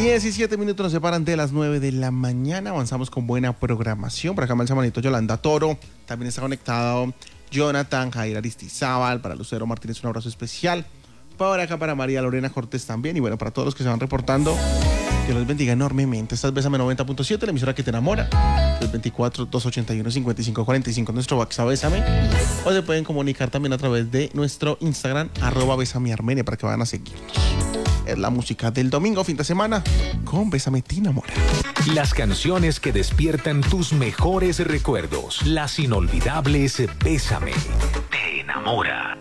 17 minutos nos separan de las 9 de la mañana. Avanzamos con buena programación. Por acá el hermanito Yolanda Toro. También está conectado Jonathan, Jair Aristizábal. Para Lucero Martínez un abrazo especial. Por acá para María Lorena Cortés también. Y bueno, para todos los que se van reportando, Dios los bendiga enormemente. Esta es Bésame 90.7, la emisora que te enamora. 324-281-5545, nuestro WhatsApp Bésame. O se pueden comunicar también a través de nuestro Instagram, @BésameArmenia, para que vayan a seguirnos. Es la música del domingo, fin de semana, con Bésame te enamora. Las canciones que despiertan tus mejores recuerdos. Las inolvidables Bésame te enamora.